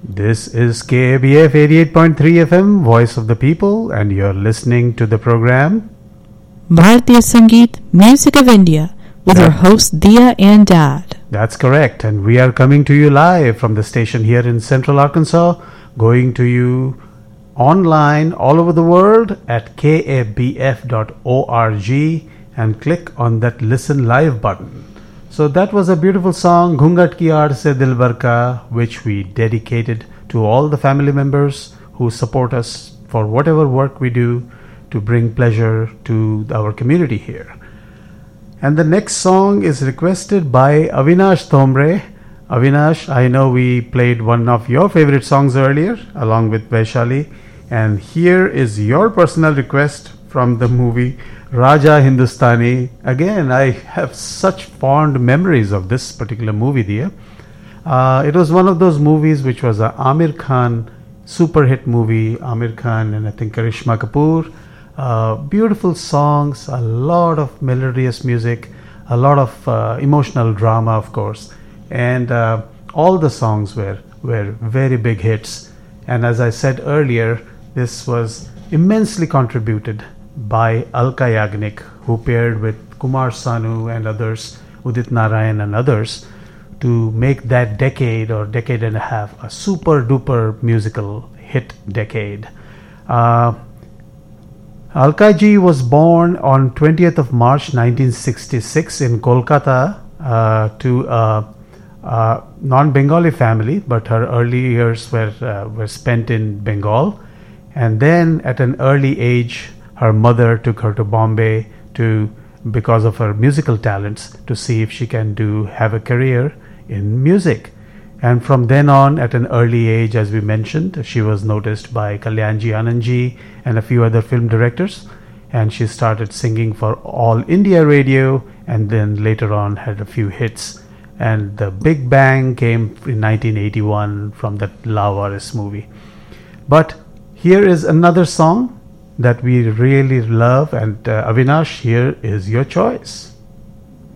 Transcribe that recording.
This is KABF 88.3 FM, Voice of the People, and you're listening to the program Bharatiya Sangeet, Music of India, with our hosts Dia and Dad. That's correct, and we are coming to you live from the station here in Central Arkansas, going to you online all over the world at kabf.org, and click on that Listen Live button. So that was a beautiful song, Ghungat Ki Aad Se Dilbar Ka, which we dedicated to all the family members who support us for whatever work we do to bring pleasure to our community here. And the next song is requested by Avinash Thomre. Avinash, I know we played one of your favorite songs earlier along with Vaishali, and here is your personal request from the movie Raja Hindustani. Again, I have such fond memories of this particular movie, dear. It was one of those movies which was a Amir Khan super hit movie. Amir Khan and I think Karishma Kapoor. Beautiful songs, a lot of melodious music, a lot of emotional drama, of course. And all the songs were very big hits. And as I said earlier, this was immensely contributed by Alka Yagnik, who paired with Kumar Sanu and others, Udit Narayan and others, to make that decade or decade and a half a super duper musical hit decade. Alka ji was born on 20th of March 1966 in Kolkata to a non-Bengali family, but her early years were spent in Bengal. And then at an early age, her mother took her to Bombay because of her musical talents, to see if she can have a career in music. And from then on, at an early age, as we mentioned, she was noticed by Kalyanji Anandji and a few other film directors. And she started singing for All India Radio, and then later on had a few hits. And the big bang came in 1981 from that Lavaris movie. But here is another song that we really love, and Avinash, here is your choice.